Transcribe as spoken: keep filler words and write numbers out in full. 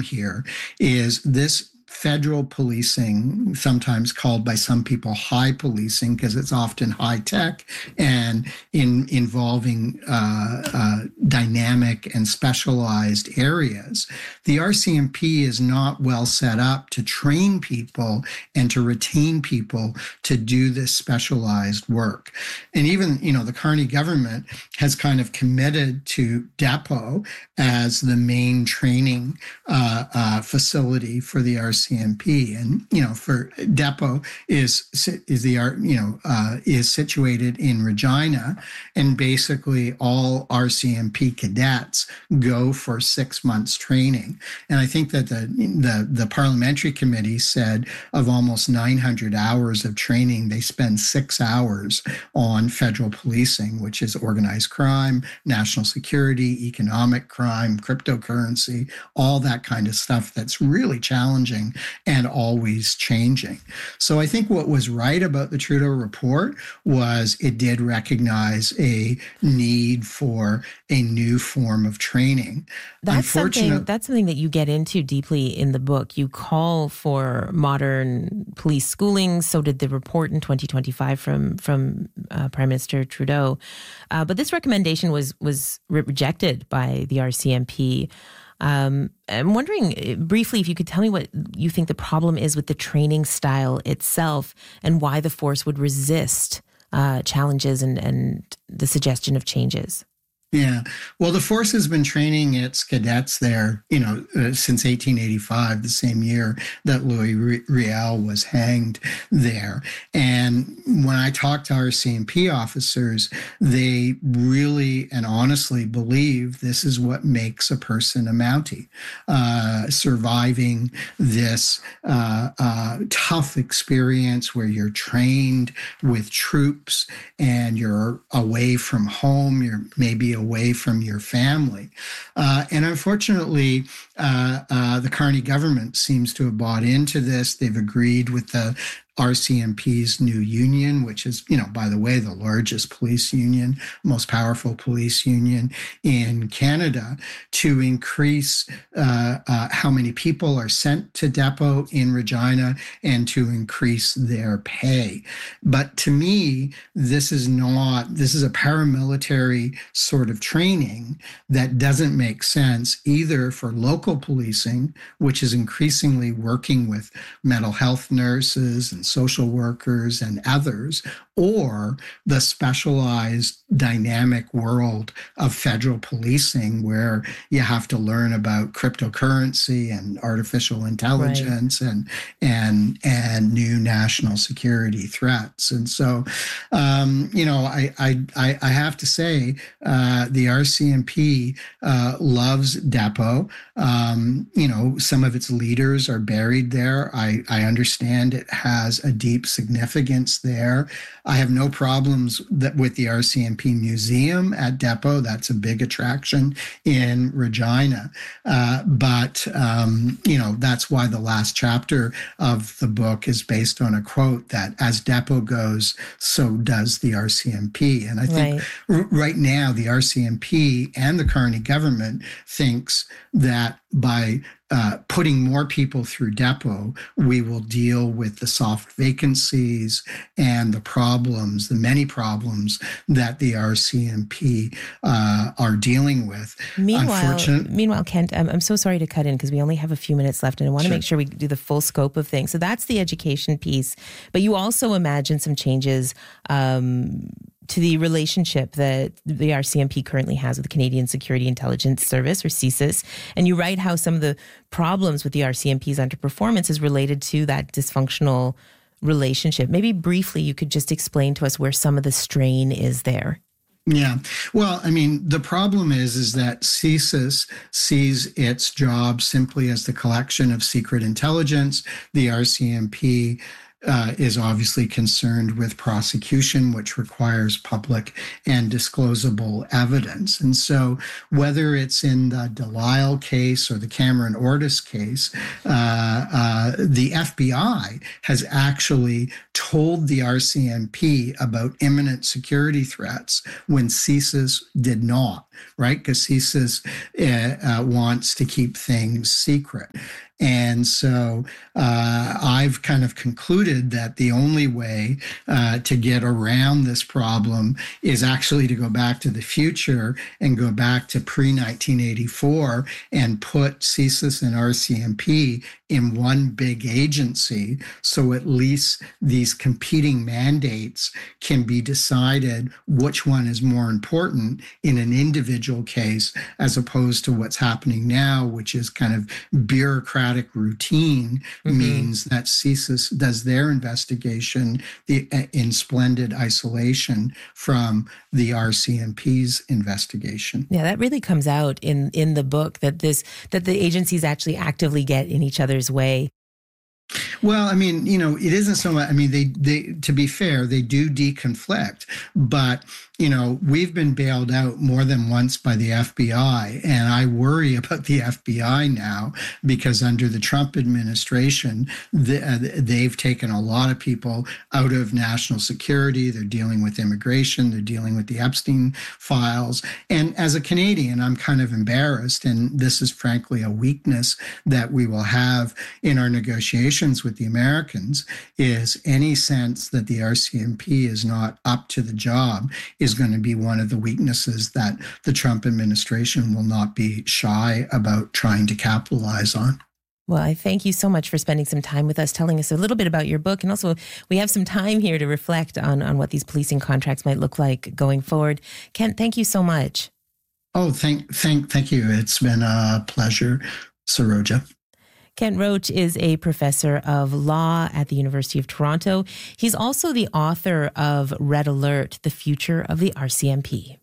here is this federal policing, sometimes called by some people high policing, because it's often high tech and in involving uh, uh, dynamic and specialized areas. The R C M P is not well set up to train people and to retain people to do this specialized work. And even, you know, the Carney government has kind of committed to DEPO as the main training uh, uh, facility for the R C M P. And, you know, for DEPO is, is the, you know, uh, is situated in Regina, and basically all R C M P cadets go for six months training. And I think that the, the, the parliamentary committee said of almost nine hundred hours of training, they spend six hours on federal policing, which is organized crime, national security, economic crime, cryptocurrency, all that kind of stuff that's really challenging and always changing. So I think what was right about the Trudeau report was it did recognize a need for a new form of training. That's something, that's something that you get into deeply in the book. You call for modern police schooling. So did the report in twenty twenty-five from from uh, Prime Minister Trudeau. Uh, but this recommendation was was rejected by the R C M P. Um, I'm wondering briefly if you could tell me what you think the problem is with the training style itself and why the force would resist uh, challenges and, and the suggestion of changes. Yeah. Well, the force has been training its cadets there, you know, uh, since eighteen eighty-five, the same year that Louis Riel was hanged there. And when I talk to R C M P officers, they really and honestly believe this is what makes a person a Mountie, uh, surviving this uh, uh, tough experience where you're trained with troops and you're away from home, you're maybe away from your family. Uh, and unfortunately, uh, uh, the Carney government seems to have bought into this. They've agreed with the R C M P's new union, which is, you know, by the way, the largest police union, most powerful police union in Canada, to increase uh, uh, how many people are sent to DEPO in Regina and to increase their pay. But to me, this is not, this is a paramilitary sort of training that doesn't make sense either for local policing, which is increasingly working with mental health nurses and social workers and others, or the specialized dynamic world of federal policing where you have to learn about cryptocurrency and artificial intelligence right. and and and new national security threats. And so, um, you know, I I I have to say uh, the R C M P uh, loves DEPO. Um, you know, some of its leaders are buried there. I I understand it has a deep significance there. I have no problems that with the R C M P Museum at DEPO. That's a big attraction in Regina. Uh, but, um, you know, that's why the last chapter of the book is based on a quote that as DEPO goes, so does the R C M P. And I think right, r- right now the R C M P and the Carney government thinks that by Uh, putting more people through DEPO, we will deal with the soft vacancies and the problems, the many problems that the R C M P uh, are dealing with. Meanwhile, meanwhile, Kent, I'm, I'm so sorry to cut in because we only have a few minutes left and I want to sure. make sure we do the full scope of things. So that's the education piece. But you also imagine some changes um, to the relationship that the R C M P currently has with the Canadian Security Intelligence Service, or C S I S. And you write how some of the problems with the R C M P's underperformance is related to that dysfunctional relationship. Maybe briefly, you could just explain to us where some of the strain is there. Yeah. Well, I mean, the problem is, is that C S I S sees its job simply as the collection of secret intelligence. The R C M P uh, is obviously concerned with prosecution, which requires public and disclosable evidence. And so whether it's in the Delisle case or the Cameron Ortis case, uh, uh, the F B I has actually told the R C M P about imminent security threats when CSIS did not, right? Because CSIS uh, uh, wants to keep things secret. And so uh, I've kind of concluded that the only way uh, to get around this problem is actually to go back to the future and go back to pre nineteen eighty-four and put CSIS and R C M P in one big agency. So at least these competing mandates can be decided which one is more important in an individual case, as opposed to what's happening now, which is kind of bureaucratic routine. Mm-hmm. Means that CSIS does their investigation in splendid isolation from the R C M P's investigation. Yeah, that really comes out in in the book, that this that the agencies actually actively get in each other's way. Well, I mean, you know, it isn't so much, I mean, they, they, to be fair, they do deconflict, but, you know, we've been bailed out more than once by the F B I, and I worry about the F B I now because under the Trump administration, the, uh, they've taken a lot of people out of national security. They're dealing with immigration. They're dealing with the Epstein files. And as a Canadian, I'm kind of embarrassed, and this is frankly a weakness that we will have in our negotiations with the Americans, is any sense that the R C M P is not up to the job is going to be one of the weaknesses that the Trump administration will not be shy about trying to capitalize on. Well, I thank you so much for spending some time with us, telling us a little bit about your book. And also, we have some time here to reflect on, on what these policing contracts might look like going forward. Kent, thank you so much. Oh, thank, thank, thank you. It's been a pleasure, Saroja. Kent Roach is a professor of law at the University of Toronto. He's also the author of Red Alert, The Future of the R C M P.